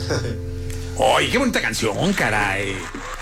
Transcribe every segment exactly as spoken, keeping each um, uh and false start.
¡Ay, qué bonita canción, caray!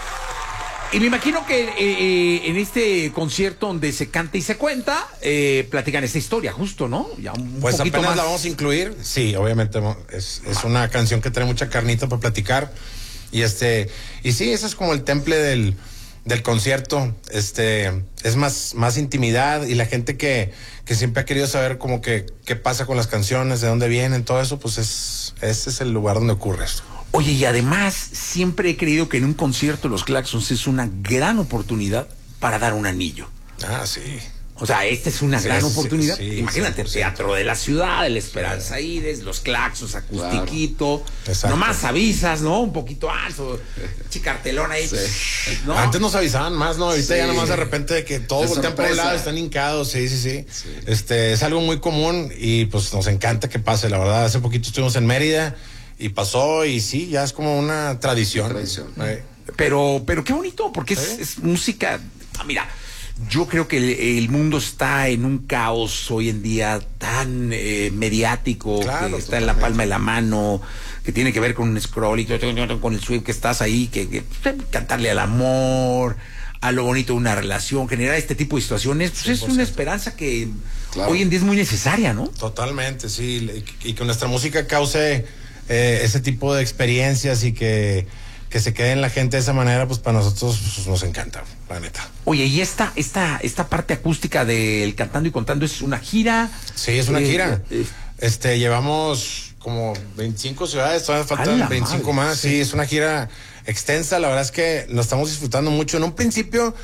Y me imagino que eh, en este concierto donde se canta y se cuenta, eh, platican esta historia, justo, ¿no? Ya un pues poquito apenas más. la vamos a incluir. Sí, obviamente es, es una canción que trae mucha carnita para platicar. Y este, y sí, ese es como el temple del, del concierto. Este, es más, más intimidad, y la gente que, que siempre ha querido saber como que qué pasa con las canciones, de dónde vienen, todo eso, pues es, ese es el lugar donde ocurre esto. Oye, y además siempre he creído que en un concierto de los Claxons es una gran oportunidad para dar un anillo. Ah, sí. O sea, esta es una Sí, gran sí, oportunidad. sí, Imagínate, sí, Teatro de la Ciudad, el Esperanza Iris, los Claxons, acustiquito. Exacto. Nomás avisas, ¿no? Un poquito alto, chicartelón ahí. Sí. ¿no? Antes nos avisaban más, ¿no? Ahorita Sí. ya nomás de repente de que todos De voltean por un sorpresa. lado, están hincados, sí, sí, sí, Sí. Este, es algo muy común y pues nos encanta que pase, la verdad. Hace poquito estuvimos en Mérida y pasó, y sí, ya es como una tradición. Una tradición. Eh, Pero, pero qué bonito, porque es, ¿Sí? es música. Ah, mira, yo creo que el, el mundo está en un caos hoy en día tan eh, mediático, Claro, que está en la totalmente. palma de la mano, que tiene que ver con un scroll y todo, con el sweep que estás ahí, que, que cantarle al amor, a lo bonito de una relación, generar este tipo de situaciones, pues es cien por ciento. una esperanza que Claro. hoy en día es muy necesaria, ¿no? Totalmente, sí, y, y que nuestra música cause eh, ese tipo de experiencias, y que, que se quede en la gente de esa manera, pues para nosotros pues, nos encanta, la neta. Oye, y esta, esta, esta parte acústica del Cantando y Contando es una gira. Sí, es una Eh, gira. eh, Este, llevamos como veinticinco ciudades, todavía ¡A faltan la veinticinco madre! más. Sí, es una gira extensa, la verdad es que lo estamos disfrutando mucho. En un principio,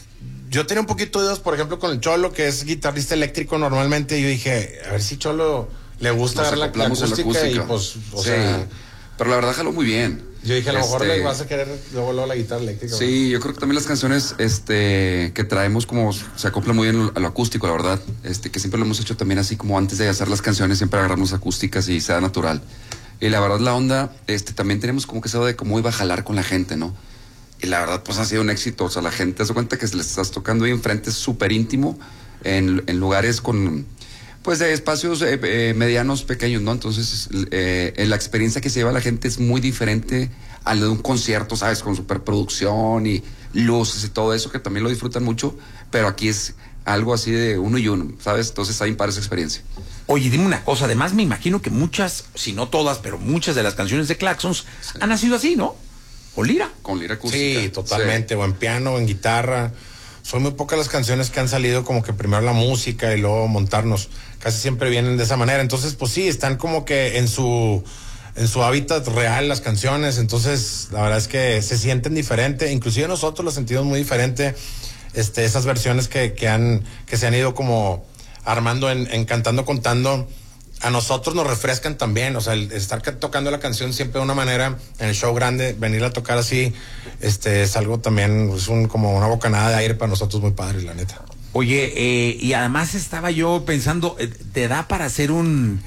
yo tenía un poquito de dudas, por ejemplo, con el Cholo, que es guitarrista eléctrico normalmente. Yo dije, a ver si Cholo le gusta Nos ver la, la acoplamos en la acústica, acústica. y pues, o Sí. sea, Pero la verdad jaló muy bien. yo dije, a lo mejor Este, le vas a querer luego, luego la guitarra eléctrica. Sí, yo creo que también las canciones este, que traemos como se acoplan muy bien a lo acústico, la verdad. Este, que siempre lo hemos hecho también así como antes de hacer las canciones, siempre agarrarnos acústicas y sea natural. Y la verdad la onda, este, también tenemos como que eso de cómo iba a jalar con la gente, ¿no? Y la verdad pues ha sido un éxito. O sea, la gente se da cuenta que les estás tocando ahí enfrente, es súper íntimo, en, en lugares con, pues de espacios eh, eh, medianos, pequeños, ¿no? Entonces eh, la experiencia que se lleva la gente es muy diferente a la de un concierto, ¿sabes? Con superproducción y luces y todo eso, que también lo disfrutan mucho, pero aquí es algo así de uno y uno, ¿sabes? Entonces hay para esa experiencia. Oye, dime una cosa, además me imagino que muchas, si no todas, pero muchas de las canciones de Claxons sí. han nacido así, ¿no? O lira. Con lira acústica. Sí, totalmente, sí. O en piano, o en guitarra. Son muy pocas las canciones que han salido como que primero la música y luego montarnos. Casi siempre vienen de esa manera. Entonces, pues sí, están como que en su en su hábitat real las canciones. Entonces, la verdad es que se sienten diferente. Inclusive nosotros lo sentimos muy diferente. Este, esas versiones que, que han, que se han ido como armando en, en Cantando Contando, a nosotros nos refrescan también. O sea, el estar tocando la canción siempre de una manera en el show grande, venir a tocar así, este, es algo también, es un, como una bocanada de aire para nosotros muy padre, la neta. Oye, eh, y además estaba yo pensando, eh, te da para hacer un,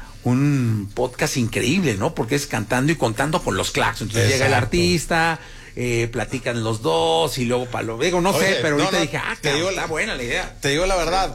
un podcast increíble, ¿no? Porque es Cantando y Contando con los Claxons. Entonces Exacto. llega el artista, eh, platican los dos y luego para lo digo, no Oye, sé, pero no, ahorita no, dije, ah, te cabrón, digo está la- buena la idea. Te digo la verdad,